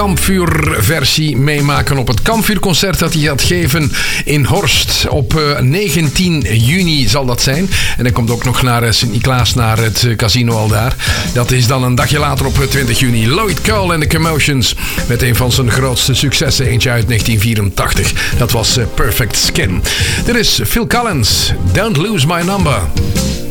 Kampvuurversie meemaken op het Kampvuurconcert dat hij gaat geven in Horst. Op 19 juni zal dat zijn. En hij komt ook nog naar Sint-Niklaas, naar het casino al daar. Dat is dan een dagje later op 20 juni. Lloyd Cole en The Commotions met een van zijn grootste successen. Eentje uit 1984. Dat was Perfect Skin. Dit is Phil Collins. Don't Lose My Number.